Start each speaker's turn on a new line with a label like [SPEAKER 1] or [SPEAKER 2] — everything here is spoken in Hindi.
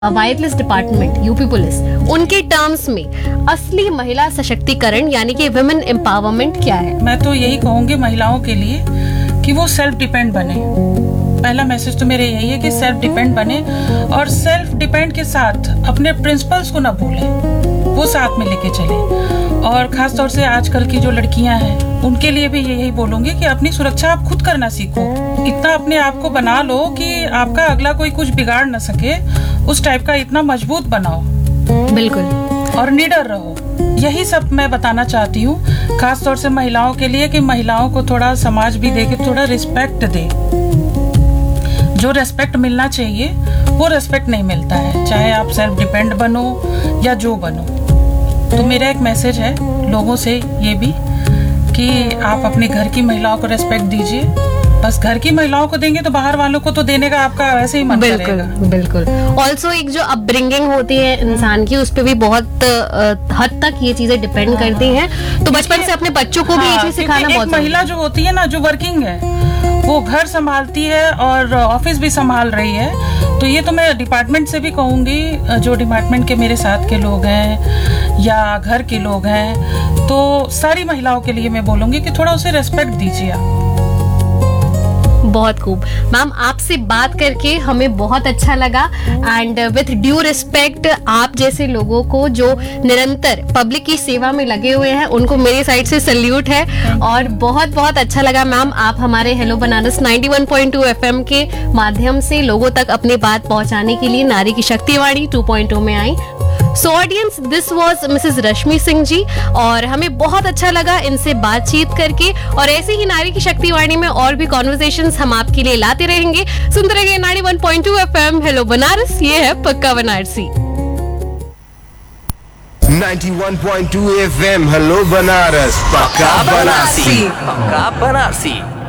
[SPEAKER 1] वायरलेस डिपार्टमेंट यूपी पुलिस, उनके टर्म्स में असली महिला सशक्तिकरण यानी कि वुमेन एम्पावरमेंट क्या है?
[SPEAKER 2] मैं तो यही कहूंगी महिलाओं के लिए कि वो सेल्फ डिपेंड बने। पहला मैसेज तो मेरे यही है कि सेल्फ डिपेंड बने और सेल्फ डिपेंड के साथ अपने प्रिंसिपल्स को ना भूलें, वो साथ में लेके चले। और खास तौर से आजकल की जो लड़कियां हैं उनके लिए भी यही बोलूंगी कि अपनी सुरक्षा आप खुद करना सीखो। इतना अपने आप को बना लो कि आपका अगला कोई कुछ बिगाड़ ना सके, उस टाइप का इतना मजबूत बनाओ।
[SPEAKER 1] बिल्कुल।
[SPEAKER 2] और निडर रहो। यही सब मैं बताना चाहती हूँ, खास तौर से महिलाओं के लिए, कि महिलाओं को थोड़ा समाज भी दे के थोड़ा रिस्पेक्ट दे। जो रेस्पेक्ट मिलना चाहिए वो रेस्पेक्ट नहीं मिलता है, चाहे आप सेल्फ डिपेंड बनो या जो बनो। तो मेरा एक मैसेज है लोगों से ये भी कि आप अपने घर की महिलाओं को रेस्पेक्ट दीजिए। बस घर की महिलाओं को देंगे तो बाहर वालों को तो देने का आपका वैसे ही मन करेगा।
[SPEAKER 1] बिल्कुल। ऑल्सो एक जो अपब्रिंगिंग होती है इंसान की, उस पर भी बहुत हद तक ये चीजें डिपेंड करती हैं। तो बचपन से अपने बच्चों को भी ये चीज सिखाना बहुत।
[SPEAKER 2] एक महिला जो होती है ना, जो वर्किंग है, वो घर संभालती है और ऑफिस भी संभाल रही है। तो ये तो मैं डिपार्टमेंट से भी कहूंगी, जो डिपार्टमेंट के मेरे साथ के लोग हैं या घर के लोग हैं, तो सारी महिलाओं के लिए मैं बोलूंगी कि थोड़ा उसे रेस्पेक्ट दीजिए आप।
[SPEAKER 1] बहुत खूब मैम, आपसे बात करके हमें बहुत अच्छा लगा। एंड विथ ड्यू रिस्पेक्ट, आप जैसे लोगों को जो निरंतर पब्लिक की सेवा में लगे हुए हैं, उनको मेरी साइड से सैल्यूट है। और बहुत बहुत अच्छा लगा मैम, आप हमारे हेलो बनारस 91.2 FM के माध्यम से लोगों तक अपनी बात पहुंचाने के लिए नारी की शक्तिवाणी 2.0 में आई। So audience, this was Mrs Rashmi Singh ji, और हमें बहुत अच्छा लगा इनसे बातचीत करके। और ऐसे ही नारी की शक्तिवाणी में और भी कॉन्वर्सेशंस हम आपके लिए लाते रहेंगे। सुनते रहिए 91.2 FM हेलो बनारस, ये है पक्का बनारसी।
[SPEAKER 3] 91.2 FM हेलो बनारस, पक्का बनारसी।